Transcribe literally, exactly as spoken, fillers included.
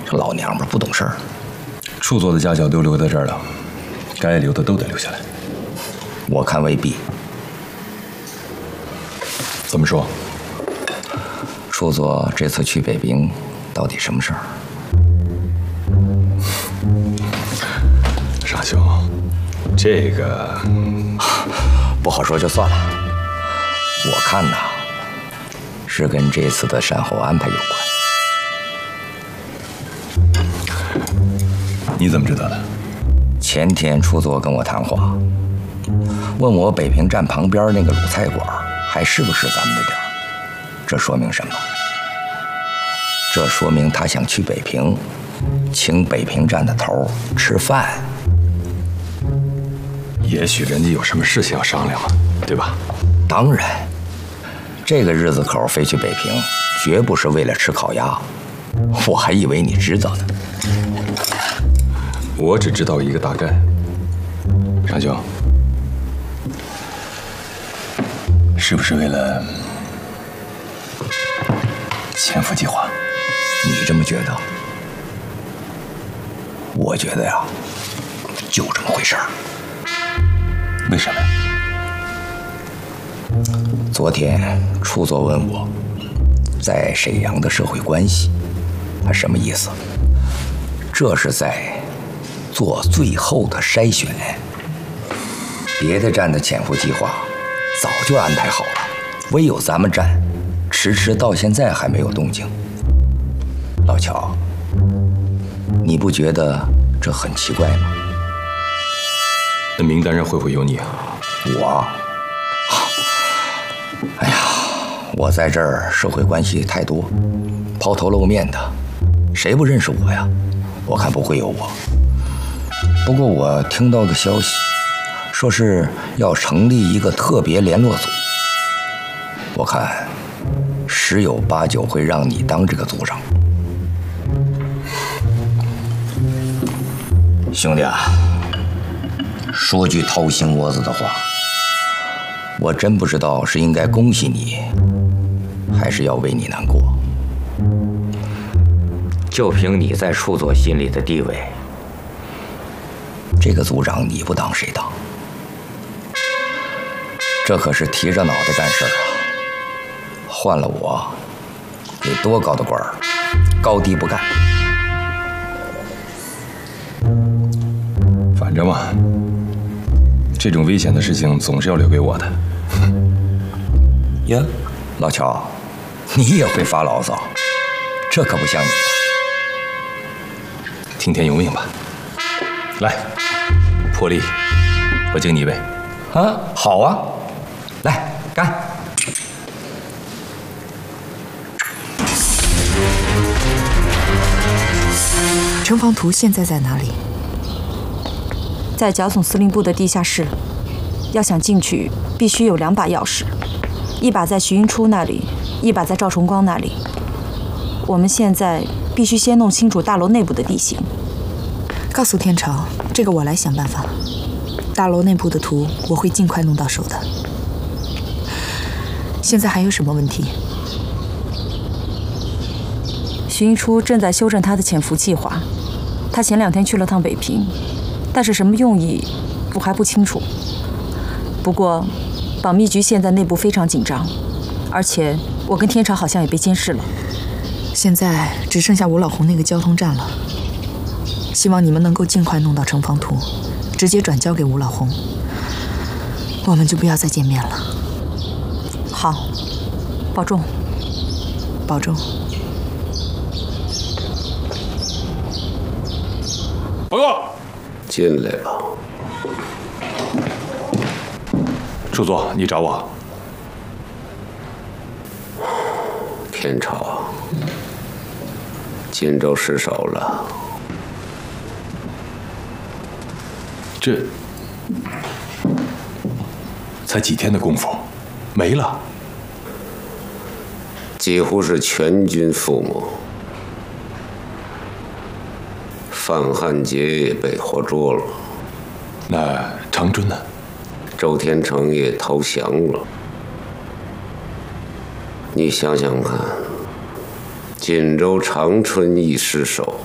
这老娘们不懂事儿。 处座的家教都留在这儿了，该留的都得留下来。 我看未必。 怎么说？ 处座这次去北平，到底什么事儿？ 傻兄，这个不好说，就算了。我看呐，是跟这次的善后安排有关。 你怎么知道的？ 前天处座跟我谈话，问我北平站旁边那个鲁菜馆还是不是咱们的店儿？这说明什么？这说明他想去北平，请北平站的头吃饭。 也许人家有什么事情要商量嘛，对吧？ 当然，这个日子口飞去北平，绝不是为了吃烤鸭。我还以为你知道呢。 我只知道一个大概。尚兄，是不是为了潜伏计划？ 你这么觉得？我觉得呀，就这么回事儿。 为什么？ 昨天处座问我，在沈阳的社会关系，他什么意思？这是在做最后的筛选。别的站的潜伏计划早就安排好了，唯有咱们站迟迟到现在还没有动静。老乔，你不觉得这很奇怪吗？ 那名单上会不会有你啊？ 我，哎呀，我在这儿社会关系太多，抛头露面的，谁不认识我呀？我看不会有我。不过我听到个消息，说是要成立一个特别联络组，我看十有八九会让你当这个组长。兄弟啊，说句掏心窝子的话，我真不知道是应该恭喜你，还是要为你难过。就凭你在处座心里的地位，这个组长你不当谁当？这可是提着脑袋干事儿啊！换了我，给多高的官儿，高低不干。 反正嘛，这种危险的事情总是要留给我的。 呀，老乔，你也会发牢骚，这可不像你。 听天由命吧。来，破例，我敬你一杯。 啊，好啊，来干！ 程方图现在在哪里？ 在剿总司令部的地下室。要想进去，必须有两把钥匙，一把在徐云初那里，一把在赵崇光那里。我们现在必须先弄清楚大楼内部的地形。 告诉天朝，这个我来想办法。大楼内部的图我会尽快弄到手的。现在还有什么问题？ 徐云初正在修正他的潜伏计划。他前两天去了趟北平，但是什么用意，我还不清楚。不过，保密局现在内部非常紧张，而且我跟天朝好像也被监视了。 现在只剩下吴老红那个交通站了。希望你们能够尽快弄到程方图，直接转交给吴老红。我们就不要再见面了。 好，保重。 保重。 报告。 进来了。 处座，你找我。 天朝，荆州失守了。 这才几天的功夫，没了。 几乎是全军覆没。范汉杰也被活捉了。 那长春呢？ 周天成也投降了。你想想看，锦州、长春一失守，